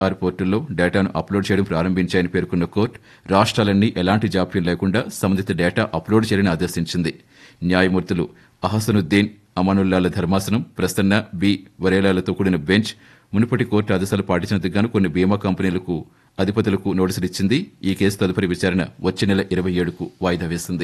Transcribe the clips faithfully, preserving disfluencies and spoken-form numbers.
Are పోర్టల్లో డేటాను upload చేయడం ప్రారంభించాయని పేర్కొన్న కోర్టు రాష్ట్రాలన్నీ ఎలాంటి జాప్యం లేకుండా సంబంధిత డేటా అప్లోడ్ చేయాలని ఆదేశించింది. న్యాయమూర్తులు అహసనుద్దీన్ అమానుల్లాల ధర్మాసనం, ప్రసన్న బి వరేలాలతో కూడిన బెంచ్ మునుపటి కోర్టు ఆదేశాలు పాటించినందుకు గాను కొన్ని బీమా కంపెనీలకు అధిపతులకు నోటీసులు ఇచ్చింది. ఈ కేసు తదుపరి విచారణ వచ్చే నెల ఇరవై ఏడుకు వాయిదా వేసింది.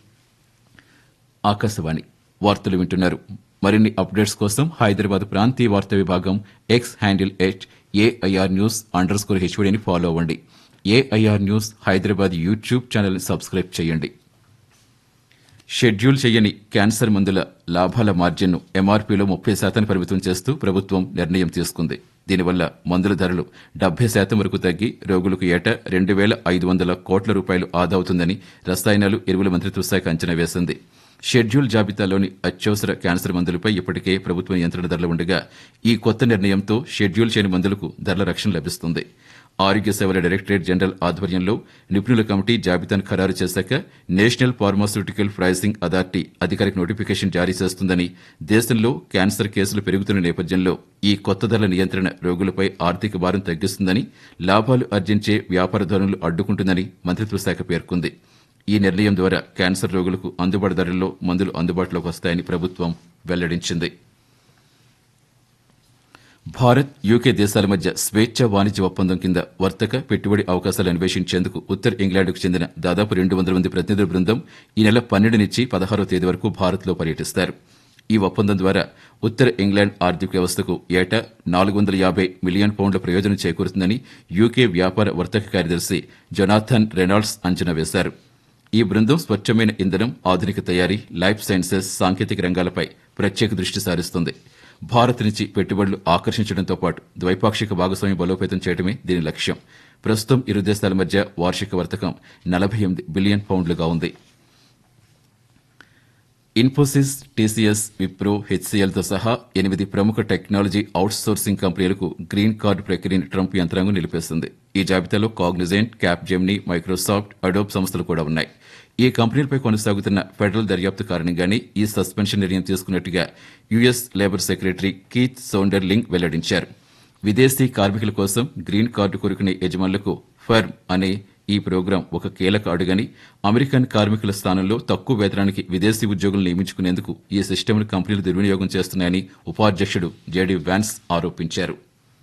ఆకాశవాణి వార్తలు వింటున్నారు. మరిన్ని అప్డేట్స్ కోసం హైదరాబాద్ ప్రాంతీయ వార్తా విభాగం X handle at AIR news under score హెచ్వీడీని follow అవ్వండి. ఏఐఆర్ న్యూస్ హైదరాబాద్ యూట్యూబ్ ఛానల్ని సబ్స్క్రైబ్ చేయండి. షెడ్యూల్ చేయని క్యాన్సర్ మందుల లాభాల మార్జిన్ను ఎంఆర్పీలో ముప్పై శాతాన్ని పరిమితం చేస్తూ ప్రభుత్వం నిర్ణయం తీసుకుంది. దీనివల్ల మందుల ధరలు డెబ్బై శాతం వరకు తగ్గి రోగులకు ఏటా రెండు వేల ఐదు వందల కోట్ల రూపాయలు ఆదా అవుతుందని రసాయనాలు ఎరువుల మంత్రిత్వ శాఖ అంచనా వేసింది. షెడ్యూల్ జాబితాలోని అత్యవసర క్యాన్సర్ మందులపై ఇప్పటికే ప్రభుత్వ నియంత్రణ ధరలు ఉండగా ఈ కొత్త నిర్ణయంతో షెడ్యూల్ చేయని మందులకు ధరల రక్షణ లభిస్తుంది. ఆరోగ్య సేవల డైరెక్టరేట్ జనరల్ ఆధ్వర్యంలో నిపుణుల కమిటీ జాబితాను ఖరారు చేశాక నేషనల్ ఫార్మాస్యూటికల్ ప్రైసింగ్ అథారిటీ అధికారిక నోటిఫికేషన్ జారీ చేస్తుందని, దేశంలో క్యాన్సర్ కేసులు పెరుగుతున్న నేపథ్యంలో ఈ కొత్త ధరల నియంత్రణ రోగులపై ఆర్థిక భారం తగ్గిస్తుందని, లాభాలు ఆర్జించే వ్యాపార ధోరణులు అడ్డుకుంటుందని మంత్రిత్వ శాఖ పేర్కొంది. ఈ నిర్ణయం ద్వారా క్యాన్సర్ రోగులకు అందుబాటు ధరల్లో మందులు అందుబాటులోకి వస్తాయని ప్రభుత్వం వెల్లడించింది. భారత్ యూకే దేశాల మధ్య స్వేచ్ఛ వాణిజ్య ఒప్పందం కింద వర్తక పెట్టుబడి అవకాశాలు అన్వేషించేందుకు ఉత్తర ఇంగ్లాండ్కు చెందిన దాదాపు రెండు వందల మంది ప్రతినిధుల బృందం ఈ నెల పన్నెండు నుంచి పదహారవ తేదీ వరకు భారత్లో పర్యటిస్తారు. ఈ ఒప్పందం ద్వారా ఉత్తర ఇంగ్లాండ్ ఆర్థిక వ్యవస్థకు ఏటా నాలుగు వందల యాభై మిలియన్ పౌండ్ల ప్రయోజనం చేకూరుతుందని యూకే వ్యాపార వర్తక కార్యదర్శి జొనాథన్ రెనాల్డ్స్ అంచనా వేశారు. ఈ బృందం స్వచ్ఛమైన ఇంధనం, ఆధునిక తయారీ, లైఫ్ సైన్సెస్, సాంకేతిక రంగాలపై ప్రత్యేక దృష్టి సారిస్తుంది. భారత్ నుంచి పెట్టుబడులు ఆకర్షించడంతో పాటు ద్వైపాక్షిక భాగస్వామ్యం బలోపేతం చేయడమే దీని లక్ష్యం. ప్రస్తుతం ఇరు దేశాల మధ్య వార్షిక వర్తకం నలభై ఎనిమిది బిలియన్ పౌండ్లుగా ఉంది. ఇన్ఫోసిస్, టీసీఎస్, విప్రో, హెచ్సీఎల్తో సహా ఎనిమిది ప్రముఖ టెక్నాలజీ అవుట్సోర్సింగ్ కంపెనీలకు గ్రీన్ కార్డు ప్రక్రియను ట్రంప్ యంత్రాంగం నిలిపేసింది. ఈ జాబితాలో కాగ్నిజెంట్, క్యాప్జెమినీ, మైక్రోసాఫ్ట్, అడోబ్ సంస్థలు కూడా ఉన్నాయి. ఈ కంపెనీలపై కొనసాగుతున్న ఫెడరల్ దర్యాప్తు కారణంగానే ఈ సస్పెన్షన్ నిర్ణయం తీసుకున్నట్టుగా యుఎస్ లేబర్ సెక్రటరీ కీత్ సౌండర్లింగ్ వెల్లడించారు. విదేశీ కార్మికుల కోసం గ్రీన్ కార్డు కోరుకునే యజమానులకు ఫర్మ్ అనే ఈ ప్రోగ్రాం ఒక కీలక అడుగని, అమెరికన్ కార్మికుల స్థానంలో తక్కువ వేతనానికి విదేశీ ఉద్యోగులు నియమించుకునేందుకు ఈ సిస్టమ్ను కంపెనీలు దుర్వినియోగం చేస్తున్నాయని ఉపాధ్యక్షుడు జేడీ వ్యాన్స్ ఆరోపించారు.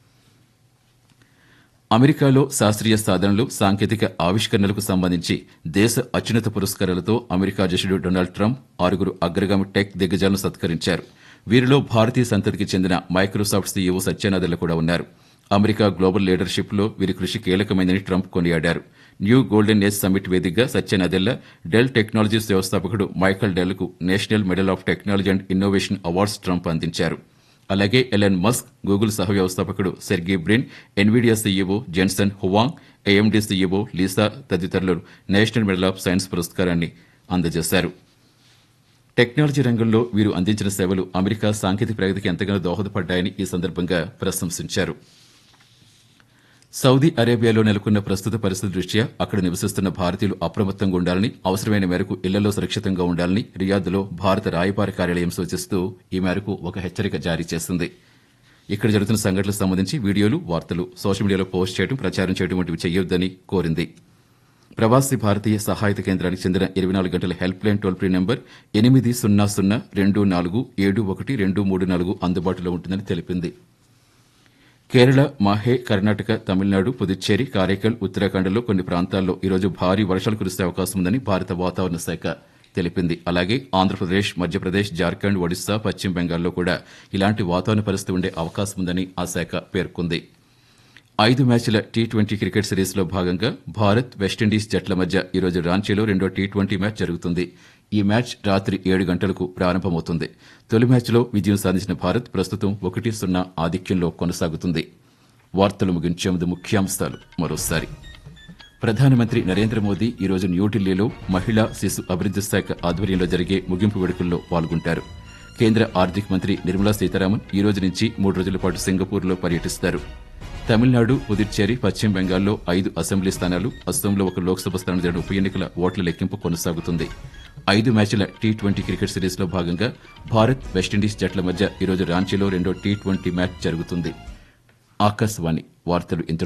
అమెరికాలో శాస్త్రీయ సాధనలు, సాంకేతిక ఆవిష్కరణలకు సంబంధించి దేశ అత్యున్నత పురస్కారాలతో అమెరికా అధ్యక్షుడు డొనాల్డ్ ట్రంప్ ఆరుగురు అగ్రగామి టెక్ దిగ్గజాలను సత్కరించారు. వీరిలో భారతీయ సంతతికి చెందిన మైక్రోసాఫ్ట్ సీఈఓ సత్య నాదెళ్ల కూడా ఉన్నారు. అమెరికా గ్లోబల్ లీడర్షిప్లో వీరి కృషి కీలకమైందని ట్రంప్ కొనియాడారు. న్యూ గోల్డెన్ ఏజ్ సమ్మిట్ వేదికగా సత్య నాదెళ్ల డెల్ టెక్నాలజీస్ వ్యవస్థాపకుడు Michael డెల్కు national medal of technology and innovation awards Trump అందించారు. అలాగే ఎలన్ మస్క్, గూగుల్ సహ వ్యవస్థాపకుడు Sergei Brin, Nvidia CEO Jensen Huang, AMD CEO Lisa తదితరులు నేషనల్ మెడల్ ఆఫ్ సైన్స్ పురస్కారాన్ని అందజేశారు. Technology రంగంలో వీరు అందించిన సేవలు అమెరికా సాంకేతిక ప్రగతికి ఎంతగానో దోహదపడ్డాయని ఈ సందర్భంగా ప్రశంసించారు. సౌదీ అరేబియాలో నెలకొన్న ప్రస్తుత పరిస్థితి దృష్ట్యా అక్కడ నివసిస్తున్న భారతీయులు అప్రమత్తంగా ఉండాలని, అవసరమైన మేరకు ఇళ్లలో సురక్షితంగా ఉండాలని రియాద్లో భారత రాయబార కార్యాలయం సూచిస్తూ ఈ మేరకు ఒక హెచ్చరిక జారీ చేసింది. ఇక్కడ జరుగుతున్న సంఘటనలకు సంబంధించి వీడియోలు, వార్తలు సోషల్ మీడియాలో పోస్ట్ చేయడం, ప్రచారం చేయడం వంటివి చేయొద్దని కోరింది. ప్రవాసీ భారతీయ సహాయత కేంద్రానికి చెందిన ఇరవై నాలుగు గంటల help line toll free number ఎనిమిది సున్నా సున్నా రెండు నాలుగు ఏడు ఒకటి రెండు మూడు నాలుగు అందుబాటులో ఉంటుందని తెలిపింది. కేరళ, మాహే, కర్ణాటక, తమిళనాడు, పుదుచ్చేరి, కారైకల్, ఉత్తరాఖండ్లో కొన్ని ప్రాంతాల్లో ఈరోజు భారీ వర్షాలు కురిసే అవకాశం ఉందని భారత వాతావరణ శాఖ తెలిపింది. అలాగే ఆంధ్రప్రదేశ్, మధ్యప్రదేశ్, జార్ఖండ్, ఒడిశా, పశ్చిమ బెంగాల్లో కూడా ఇలాంటి వాతావరణ పరిస్థితి ఉండే అవకాశం ఉందని ఆ శాఖ పేర్కొంది. ఐదు మ్యాచ్ల టీ ట్వంటీ క్రికెట్ సిరీస్లో భాగంగా భారత్, వెస్టిండీస్ జట్ల మధ్య ఈరోజు రాంచీలో రెండో టీ ట్వంటీ మ్యాచ్ జరుగుతుంది. ఈ మ్యాచ్ రాత్రి ఏడు గంటలకు ప్రారంభమవుతుంది. తొలి మ్యాచ్లో విజయం సాధించిన భారత్ ప్రస్తుతం ఒకటి సున్నా ఆధిక్యంలో కొనసాగుతుంది. వార్తలు ముగించే ముందు ముఖ్యాంశాలు మరోసారి. ప్రధానమంత్రి నరేంద్ర మోదీ ఈరోజు న్యూఢిల్లీలో మహిళా శిశు అభివృద్ది శాఖ ఆధ్వర్యంలో జరిగే ముగింపు వేడుకల్లో పాల్గొంటారు. కేంద్ర ఆర్థిక మంత్రి నిర్మలా సీతారామన్ ఈ రోజు నుంచి మూడు రోజుల పాటు సింగపూర్లో పర్యటిస్తారు. తమిళనాడు, పుదుచ్చేరి, పశ్చిమ బెంగాల్లో ఐదు అసెంబ్లీ స్థానాలు, అస్సాంలో ఒక లోక్సభ స్థానం జరిగిన ఉప ఎన్నికల ఓట్ల లెక్కింపు కొనసాగుతుంది. ఐదు మ్యాచ్ల టీ ట్వంటీ క్రికెట్ సిరీస్లో భాగంగా భారత్, వెస్టిండీస్ జట్ల మధ్య ఈరోజు రాంచీలో రెండో టీ ట్వంటీ మ్యాచ్ జరుగుతుంది. ఆకాశవాణి వార్తలు ఇంత